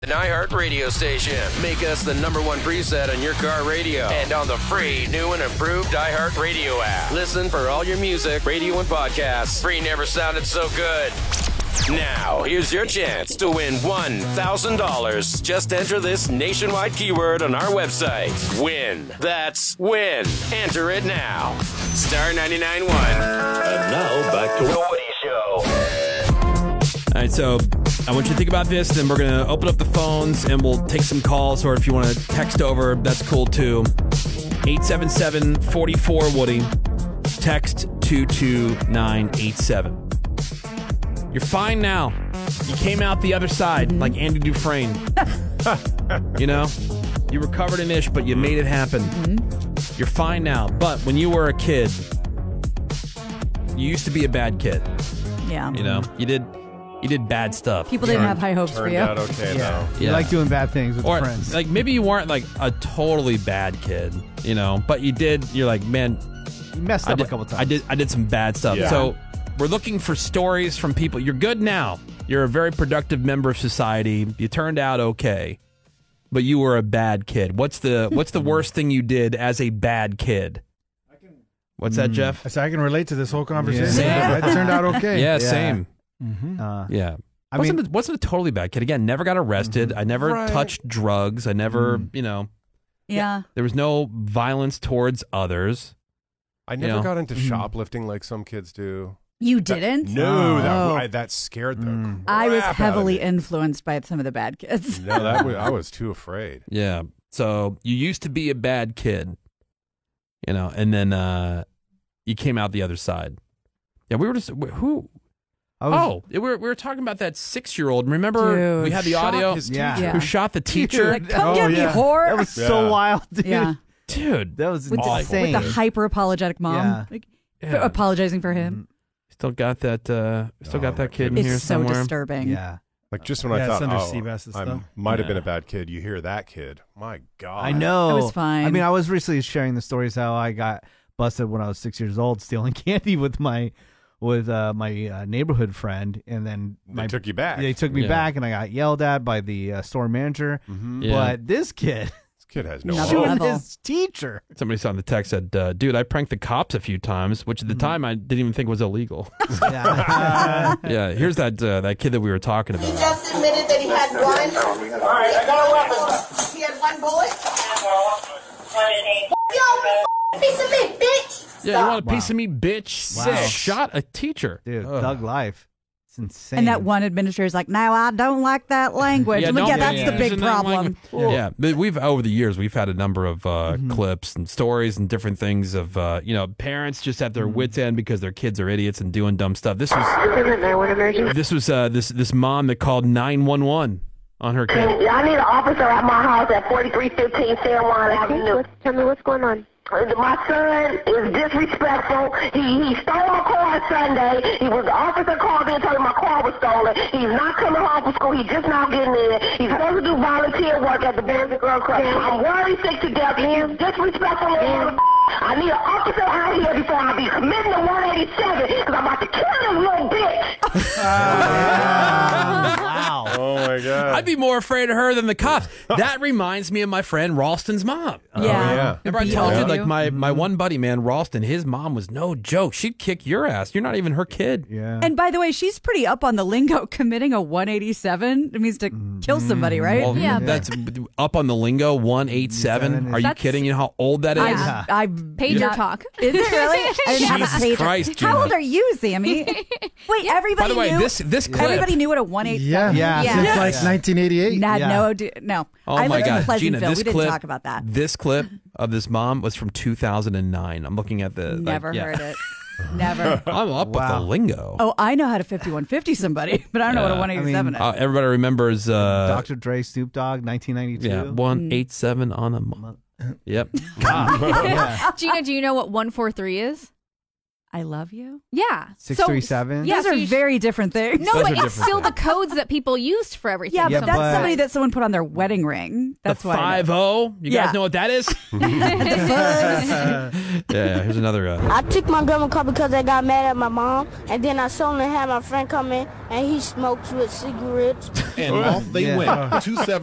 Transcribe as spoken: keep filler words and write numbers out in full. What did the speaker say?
An iHeart radio station. Make us the number one preset on your car radio and on the free new and improved iHeart radio app. Listen for all your music, radio, and podcasts. Free never sounded so good. Now, here's your chance to win one thousand dollars. Just enter this nationwide keyword on our website. WIN. That's WIN. Enter it now. Star ninety-nine point one. And now, back to the Woody Show. All right, so I want you to think about this, then we're going to open up the phones, and we'll take some calls, or if you want to text over, that's cool, too. eight seven seven, four four, Woody. Text two two nine eight seven. You're fine now. You came out the other side, mm-hmm. like Andy Dufresne. You know? You recovered an ish, but you made it happen. Mm-hmm. You're fine now. But when you were a kid, you used to be a bad kid. Yeah. You know? You did you did bad stuff. People didn't have high hopes for you. Turned out okay, yeah. though. You Yeah. like doing bad things with Or, your friends. like, maybe you weren't, like, a totally bad kid, you know? But you did, you're like, man... You messed I up did, a couple times. I did, I did some bad stuff. Yeah. So... We're looking for stories from people. You're good now. You're a very productive member of society. You turned out okay, but you were a bad kid. What's the What's the worst thing you did as a bad kid? What's that, Jeff? I said I can relate to this whole conversation. Yeah. It turned out okay. Yeah, Yeah. same. Mm-hmm. Uh, Yeah. I wasn't mean- a, wasn't a totally bad kid. Again, never got arrested. I never Right. touched drugs. I never, you know, Yeah. there was no violence towards others. I never You know. got into shoplifting like some kids do. You That- didn't? no, Oh. that, I, that scared the Mm. I was crap out of heavily me. influenced by some of the bad kids. No, that was, I was too afraid. Yeah. So you used to be a bad kid, you know, and then uh, you came out the other side. Yeah, we were just who? I was, Oh, we were we were talking about that six year old. Remember, Dude. we had the Shot audio. his Yeah. teacher. Yeah. Who shot the teacher? Like, come Oh, get yeah. me, whore. That was so Yeah. wild, dude. yeah. Dude, That was With the, insane. with the hyper apologetic mom. Yeah. Like, Yeah. apologizing for him. still got that. Uh, still Oh, got that my kid in It's here so somewhere. disturbing. yeah. Like just when I Yeah, thought, it's under oh, Seabass's I stuff. might have been Yeah. a bad kid. You hear that kid? My God, I know. It was fine. I mean, I was recently sharing the stories how I got busted when I was six years old stealing candy with my with uh, my uh, neighborhood friend, and then They my, took you back. They took me Yeah. back, and I got yelled at by the uh, store manager. Mhm. Yeah. But this kid This kid has no. Another hope. shooting level. his teacher. Somebody saw in the text said, uh, "Dude, I pranked the cops a few times, which at the time I didn't even think was illegal." Yeah. Yeah, here's that uh, that kid that we were talking about. Just admitted that he had one. All right, I got a weapon. He had one bullet. Yo, piece of meat, bitch. Yeah, you want a piece of me, bitch? Wow. Shot a teacher. Dude, Ugh. thug life. It's insane. And that one administrator is like, no, I don't like that language. I'm like, don't- yeah, that's the big using that problem. language. Yeah, but we've over the years we've had a number of uh, clips and stories and different things of uh, you know parents just at their wits end because their kids are idiots and doing dumb stuff. This was this was uh, this this mom that called nine one one on her kid. I need an officer at my house at forty-three fifteen San Juan Avenue. Tell me what's going on. My son is disrespectful. He he stole my car Sunday. He was the officer called me and told me my car was stolen. He's not coming home from school. He's just now getting in. He's supposed to do volunteer work at the Boys and Girls Club. I'm worried sick to death. He's disrespectful. And I need an officer out here before I be committing to one eighty-seven because I'm about to kill this little bitch. wow. Oh my God. I'd be more afraid of her than the cops. That reminds me of my friend Ralston's mom. Yeah. yeah. Remember I Beat told all you, of like you? my, my one buddy, man, Ralston, his mom was no joke. She'd kick your ass. You're not even her kid. Yeah. And by the way, she's pretty up on the lingo. Committing a one eighty-seven, it means to kill somebody, right? Well, Yeah, that's up on the lingo, one eighty-seven. Are you That's- kidding? You know how old that is? I, I Pager not- talk. Is it really? I didn't have a Jesus pager. Christ, How Gina. old are you, Sammy? Wait, everybody By the way, knew. this this clip. everybody knew what a one eighty-seven. Yeah, Yeah. since Yeah. like nineteen eighty-eight. Nah, Yeah. no, do, no. Oh I my lived in God, Pleasantville. Gina! This we didn't clip, talk about that. This clip of this mom was from two thousand nine. I'm looking at the. like, Never yeah. heard it. Never. I'm up Wow. with the lingo. Oh, I know how to fifty-one fifty somebody, but I don't know what a Yeah. one eighty-seven Uh, is. everybody remembers. Uh, Doctor Dre, Snoop Dogg, nineteen ninety-two. yeah, one eight seven on a month. Yep. yeah. Gina, do you know what one four three is? I love you? Yeah. Six three seven. Yeah, Those so are you sh- very different things. No, Those but are it's different still things. the codes that people used for everything. Yeah, but Yeah, that's but- somebody that someone put on their wedding ring. That's the why. I know. five oh. You Yeah. guys know what that is? Yeah, here's another. Uh, I took my grandma car because I got mad at my mom, and then I suddenly had my friend come in, and he smokes with cigarettes. And off they Yeah. went. Two seven.